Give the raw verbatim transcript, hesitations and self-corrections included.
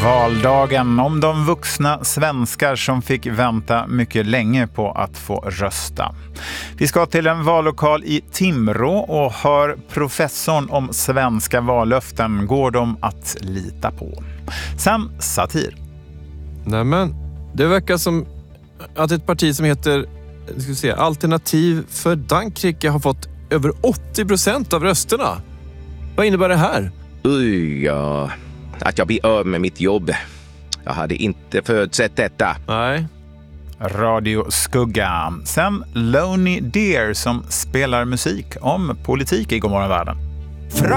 Valdagen om de vuxna svenskar som fick vänta mycket länge på att få rösta. Vi ska till en vallokal i Timrå och hör professorn om svenska vallöften. Går de att lita på? Sen satir. Nämen, det verkar som att ett parti som heter ska vi se, Alternativ för Frankrike har fått över åttio procent av rösterna. Vad innebär det här? Uj, ja. Att jag blir av med mitt jobb. Jag hade inte förutsett detta. Nej. Radio Skugga. Sen Lonely Deer som spelar musik om politik i Godmorgon Världen.